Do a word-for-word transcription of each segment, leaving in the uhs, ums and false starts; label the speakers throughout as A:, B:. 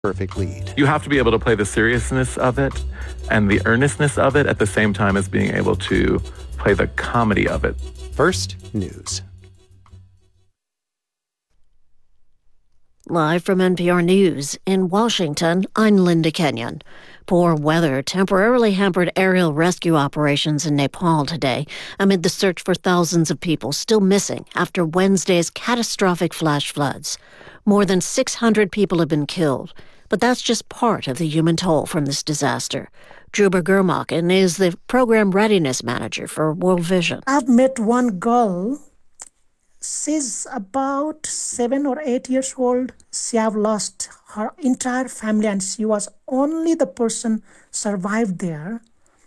A: perfect lead.
B: You have to be able to play the seriousness of it and the earnestness of it at the same time as being able to play the comedy of it.
A: First, news.
C: Live from N P R News in Washington, I'm Linda Kenyon. Poor weather temporarily hampered aerial rescue operations in Nepal today amid the search for thousands of people still missing after Wednesday's catastrophic flash floods. More than six hundred people have been killed, but that's just part of the human toll from this disaster. Juba Gurmakin is the Program Readiness Manager for World Vision.
D: I've met one girl. She's about seven or eight years old. She have lost her entire family and she was only the person survived there.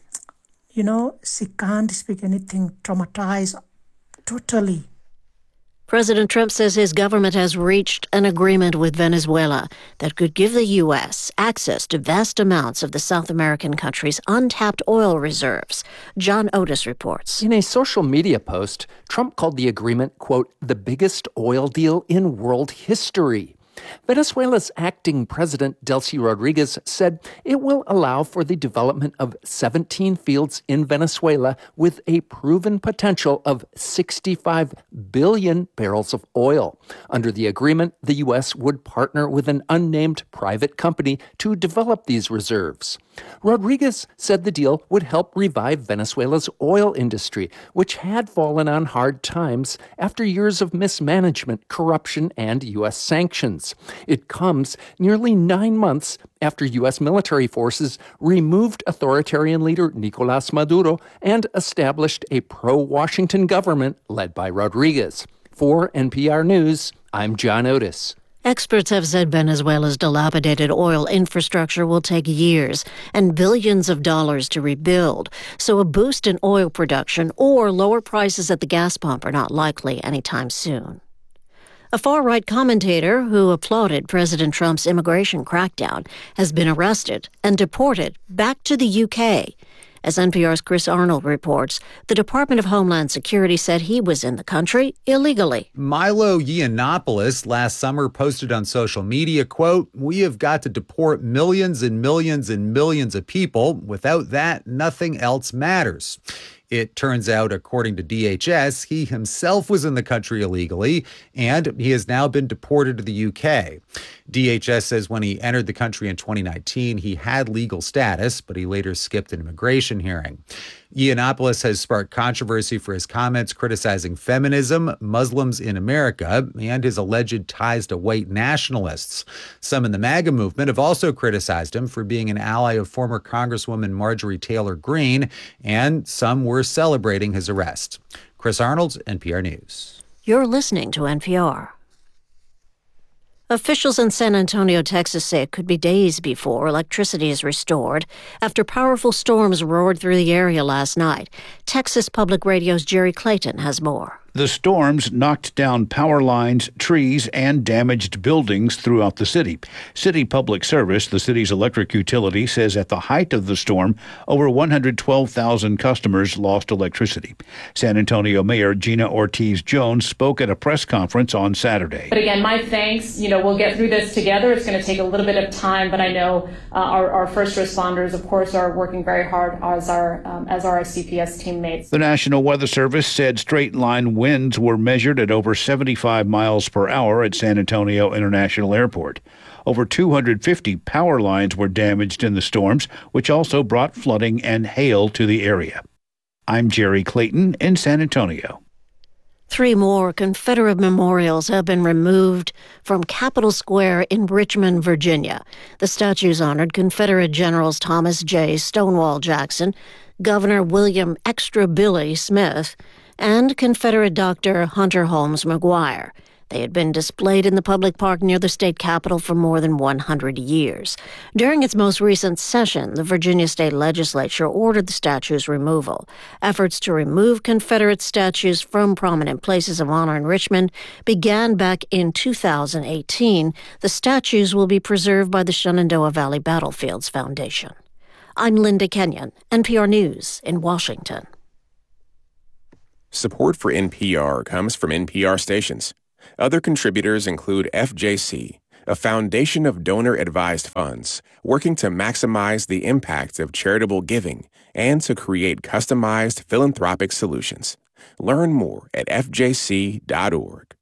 D: You know, she can't speak anything, traumatized totally.
C: President Trump says his government has reached an agreement with Venezuela that could give the U S access to vast amounts of the South American country's untapped oil reserves. John Otis reports.
E: In a social media post, Trump called the agreement, quote, the biggest oil deal in world history. Venezuela's acting president, Delcy Rodriguez, said it will allow for the development of seventeen fields in Venezuela with a proven potential of sixty-five billion barrels of oil. Under the agreement, the U S would partner with an unnamed private company to develop these reserves. Rodriguez said the deal would help revive Venezuela's oil industry, which had fallen on hard times after years of mismanagement, corruption, and U S sanctions. It comes nearly nine months after U S military forces removed authoritarian leader Nicolás Maduro and established a pro-Washington government led by Rodriguez. For N P R News, I'm John Otis.
C: Experts have said Venezuela's dilapidated oil infrastructure will take years and billions of dollars to rebuild, so a boost in oil production or lower prices at the gas pump are not likely anytime soon. A far-right commentator who applauded President Trump's immigration crackdown has been arrested and deported back to the U K. As N P R's Chris Arnold reports, the Department of Homeland Security said he was in the country illegally.
F: Milo Yiannopoulos last summer posted on social media, quote, "We have got to deport millions and millions and millions of people. Without that, nothing else matters." It turns out, according to D H S, he himself was in the country illegally, and he has now been deported to the U K. D H S says when he entered the country in twenty nineteen, he had legal status, but he later skipped an immigration hearing. Yiannopoulos has sparked controversy for his comments criticizing feminism, Muslims in America, and his alleged ties to white nationalists. Some in the MAGA movement have also criticized him for being an ally of former Congresswoman Marjorie Taylor Greene, and some were celebrating his arrest. Chris Arnold, N P R News.
C: You're listening to N P R. Officials in San Antonio, Texas say it could be days before electricity is restored after powerful storms roared through the area last night. Texas Public Radio's Jerry Clayton has more.
G: The storms knocked down power lines, trees, and damaged buildings throughout the city. City Public Service, the city's electric utility, says at the height of the storm, over one hundred twelve thousand customers lost electricity. San Antonio Mayor Gina Ortiz-Jones spoke at a press conference on Saturday.
H: But again, my thanks. You know, we'll get through this together. It's going to take a little bit of time, but I know uh, our, our first responders, of course, are working very hard as our, um, as our C P S teammates.
G: The National Weather Service said straight-line winds were measured at over seventy-five miles per hour at San Antonio International Airport. Over two hundred fifty power lines were damaged in the storms, which also brought flooding and hail to the area. I'm Jerry Clayton in San Antonio.
C: Three more Confederate memorials have been removed from Capitol Square in Richmond, Virginia. The statues honored Confederate Generals Thomas J. Stonewall Jackson, Governor William Extra Billy Smith, and Confederate Doctor Hunter Holmes McGuire. They had been displayed in the public park near the state capitol for more than one hundred years. During its most recent session, the Virginia State Legislature ordered the statues' removal. Efforts to remove Confederate statues from prominent places of honor in Richmond began back in two thousand eighteen. The statues will be preserved by the Shenandoah Valley Battlefields Foundation. I'm Linda Kenyon, N P R News in Washington.
I: Support for N P R comes from N P R stations. Other contributors include F J C, a foundation of donor-advised funds working to maximize the impact of charitable giving and to create customized philanthropic solutions. Learn more at f j c dot org.